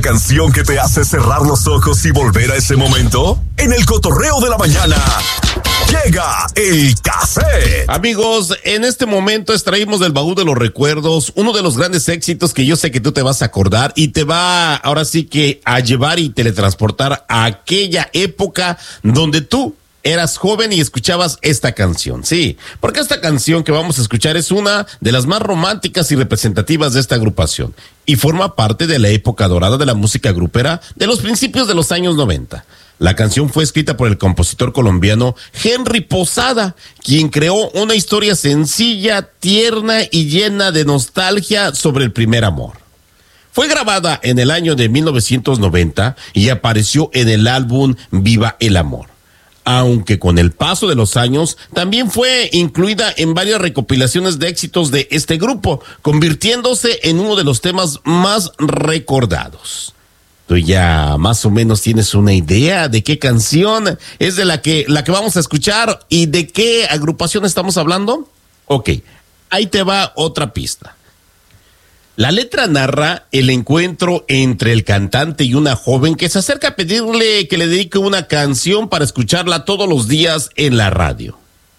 Canción que te hace cerrar los ojos y volver a ese momento. En el cotorreo de la mañana llega el cassette. Amigos, en este momento extraímos del baúl de los recuerdos uno de los grandes éxitos que yo sé que tú te vas a acordar y te va ahora sí que a llevar y teletransportar a aquella época donde tú eras joven y escuchabas esta canción. Sí, porque esta canción que vamos a escuchar es una de las más románticas y representativas de esta agrupación y forma parte de la época dorada de la música grupera de los principios de los años 90. La canción fue escrita por el compositor colombiano Henry Posada, quien creó una historia sencilla, tierna y llena de nostalgia sobre el primer amor. Fue grabada en el año de 1990 y apareció en el álbum Viva el Amor. Aunque con el paso de los años también fue incluida en varias recopilaciones de éxitos de este grupo, convirtiéndose en uno de los temas más recordados. Tú ya más o menos tienes una idea de qué canción es de la que vamos a escuchar y de qué agrupación estamos hablando. Ok, ahí te va otra pista. La letra narra el encuentro entre el cantante y una joven que se acerca a pedirle que le dedique una canción para escucharla todos los días en la radio.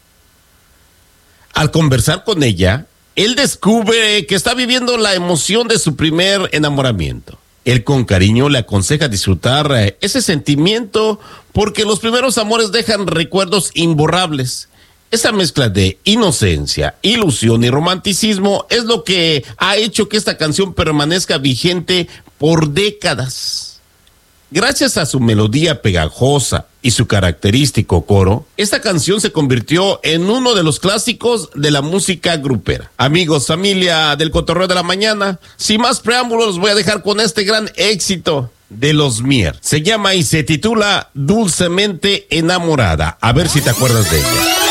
Al conversar con ella, él descubre que está viviendo la emoción de su primer enamoramiento. Él con cariño le aconseja disfrutar ese sentimiento porque los primeros amores dejan recuerdos imborrables. Esa mezcla de inocencia, ilusión y romanticismo es lo que ha hecho que esta canción permanezca vigente por décadas. Gracias a su melodía pegajosa y su característico coro, esta canción se convirtió en uno de los clásicos de la música grupera. Amigos, familia del Cotorreo de la Mañana, sin más preámbulos, los voy a dejar con este gran éxito de los Mier. Se llama y se titula Dulcemente Enamorada. A ver si te acuerdas de ella.